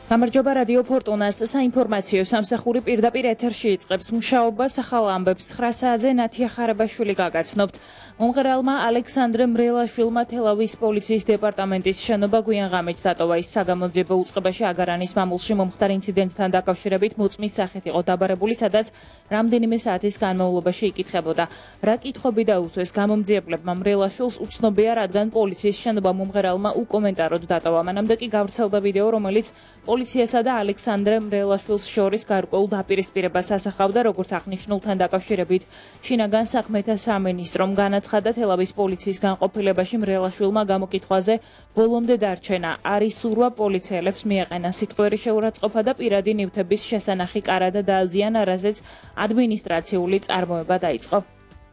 გამარჯობა რადიო ფორტუნას საინფორმაციო სამსახური პირდაპირ ეთერში იწყებს მუშაობას ახალ ამბებს 9 საათზე ნათია ხარაბაშვილი გაგაცნობთ. მომღერალმა ალექსანდრე მრელაშვილმა თელავის პოლიციის დეპარტამენტის შენობა გვიან ღამით დატოვა. ის საგამოძიებო უწყებაში აგარანის მამულში მომხდარ ინციდენტთან დაკავშირებით მოწმის სახით იყო დაბარებული, სადაც რამდენიმე საათის განმავლობაში იკითხებოდა. რა კითხვები დაუსვეს გამომძიებლებმა მრელაშვილს უცნობია, რადგან პოლიციის შენობა მომღერალმა უკომენტაროდ დატოვა. მანამდე კი გავრცელდა ვიდეო, რომელიც პოლიციასა და ალექსანდრე მრელაშვილს შორის გარკვეულ დაპირისპირებას ასახავდა, როგორც აღნიშნულთან დაკავშირებით. შინაგან საქმეთა სამინისტრომ განაცხადა, თელავის პოლიციის განყოფილებაში მრელაშვილმა გამოკითხვაზე ბოლომდე დარჩენა არის სურვა პოლიციელებს მიეყენა სიტყვიერი შეურაცხყოფა და პირადი ნივთების შესანახი კარადა დააზიანა, რაზეც ადმინისტრაციული წარმოება დაიწყო.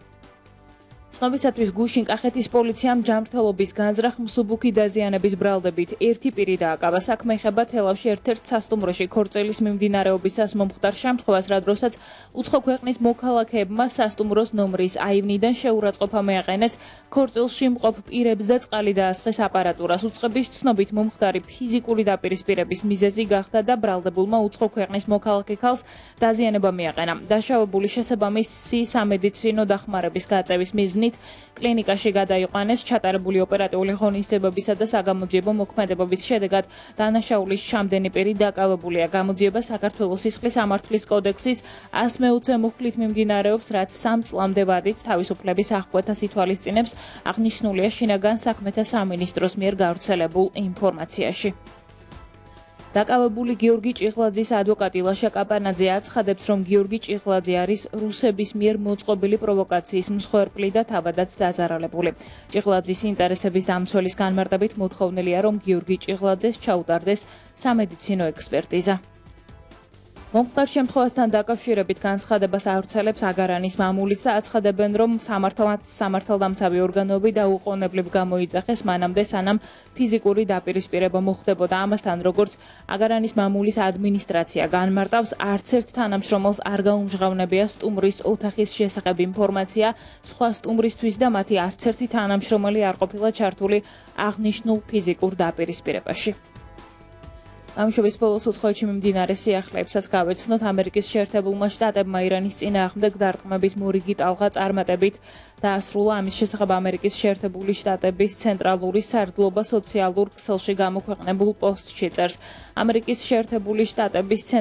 ცნობისათვის გუშინ კახეთის პოლიციამ ჯანმრთელობის განზრახ მსუბუქი დაზიანების ბრალდებით ერთი პირი დააკავა. საქმე ეხება თელავში ერთ-ერთ სასტუმროში ქორწილის მიმდინარეობისას მომხდარ შემთხვევას, რა დროსაც უცხო ქვეყნის მოქალაქეებმა სასტუმროს ნომრის აივნიდან შეურაცხყოფა მიაყენეს ქორწილში მყოფ პირებს და წყალი დაასხეს აპარატურას. უწყების ცნობით მომხდარი ფიზიკური დაპირისპირების მიზეზი გახდა და ბრალდებულმა უცხო ქვეყნის მოქალაქე ქალს დაზიანება მიაყენა. დაშავებული შესაბამისი სამედიცინო დახმარების გაწევის მიზნით კლინიკაში გადაიყვანეს. ჩატარებული ოპერატიული ღონისძიებებისა და საგამოძიებო მოქმედებების შედეგად დანაშაულის ჩამდენი პირი დაკავებულია. გამოძიება საქართველოს სისხლის სამართლის კოდექსის 120 მუხლით მიმდინარეობს, რაც 3 წლამდე ვადით თავისუფლების აღკვეთას ითვალისწინებს, აღნიშნულია შინაგან საქმეთა სამინისტროს მიერ გავრცელებულ ინფორმაციაში. დაკავებული გიორგი ჭიღლაძის ადვოკატი ლაშა კაპანაძე აცხადებს, რომ გიორგი ჭიღლაძე არის რუსების მიერ მოწყობილი პროვოკაციის მსხვერპლი და თავადაც დაზარალებული. ჭიღლაძის ინტერესების დამცველის განმარტებით მოთხოვნილია, რომ გიორგი ჭიღლაძეს ჩაუტარდეს სამედიცინო ექსპერტიზა. მომხდარ შემთხვევასთან დაკავშირებით განცხადებას ავრცელებს აგარანის მამულიც და აცხადებენ, რომ სამართალდამცავი ორგანოები დაუყოვნებლივ გამოიძახეს მანამდე, სანამ ფიზიკური დაპირისპირება მოხდებოდა. ამასთან, როგორც აგარანის მამულის ადმინისტრაცია განმარტავს, არც ერთ თანამშრომელს არ გაუმჟღავნებია სტუმრის ოთახის შესახებ ინფორმაცია სხვა სტუმრისთვის და მათი არც ერთი თანამშრომელი არ ყოფილა ჩართული აღნიშნულ ფიზიკურ დაპირისპირებაში. ამჟამად ბოლოს უცხოეთში მიმდინარე სიახლეებსაც გავეცნოთ. ამერიკის შეერთებულმა შტატებმა ირანის წინააღმდეგ დარტყმების მორიგი ტალღა წარმატებით დაასრულა. ამის შესახებ ამერიკის შეერთებული შტატების ცენტრალური სარდლობა სოციალურ ქსელში გამოქვეყნებულ პოსტში წერს. ამერიკის შეერთებული შტატების